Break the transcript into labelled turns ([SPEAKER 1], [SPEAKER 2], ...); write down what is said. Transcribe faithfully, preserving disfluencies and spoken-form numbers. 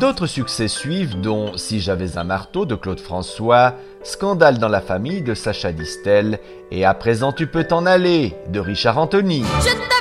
[SPEAKER 1] D'autres succès suivent, dont Si j'avais un marteau de Claude François, Scandale dans la famille de Sacha Distel et À présent tu peux t'en aller de Richard Anthony. Je